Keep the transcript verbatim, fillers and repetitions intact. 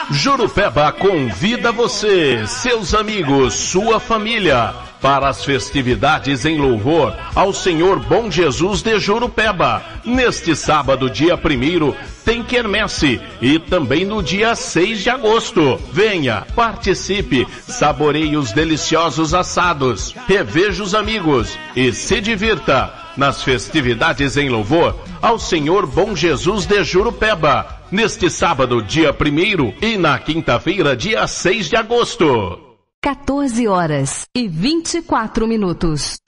Jurupeba convida você, seus amigos, sua família, para as festividades em louvor ao Senhor Bom Jesus de Jurupeba. Neste sábado, dia primeiro, tem quermesse e também no dia seis de agosto. Venha, participe, saboreie os deliciosos assados, reveja os amigos e se divirta nas festividades em louvor ao Senhor Bom Jesus de Jurupeba. Neste sábado, dia primeiro, e na quinta-feira, dia seis de agosto. quatorze horas e vinte e quatro minutos.